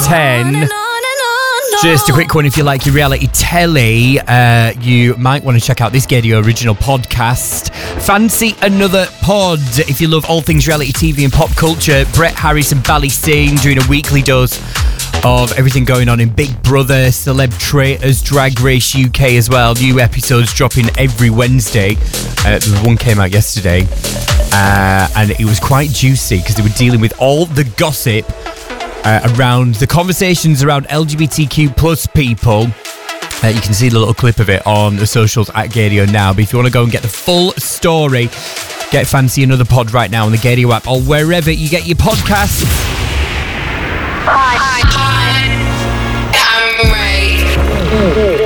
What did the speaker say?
10. Just a quick one, if you like your reality telly, you might want to check out this Gadio original podcast, Fancy Another Pod. If you love all things reality TV and pop culture, Brett Harris and Bally Singh doing a weekly dose of everything going on in Big Brother, Celeb Traitors, Drag Race UK as well. New episodes dropping every Wednesday. The one came out yesterday, and it was quite juicy because they were dealing with all the gossip around the conversations around LGBTQ plus people. You can see the little clip of it on the socials at Gadio now. But if you want to go and get the full story, get Fancy Another Pod right now on the Gadio app or wherever you get your podcasts. Hi, I'm Ray.